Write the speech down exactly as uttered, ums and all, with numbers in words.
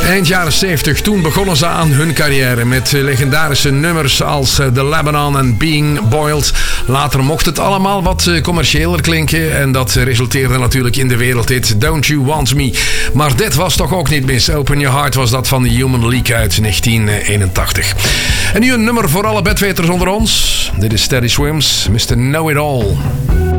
Eind jaren zeventig, toen begonnen ze aan hun carrière met legendarische nummers als The Lebanon en Being Boiled. Later mocht het allemaal wat commerciëler klinken en dat resulteerde natuurlijk in de wereldhit Don't You Want Me. Maar dit was toch ook niet mis. Open Your Heart was dat van de Human League uit negentien eenentachtig. En nu een nummer voor alle bedweters onder ons. Dit is Steady Swims, mister Know It All.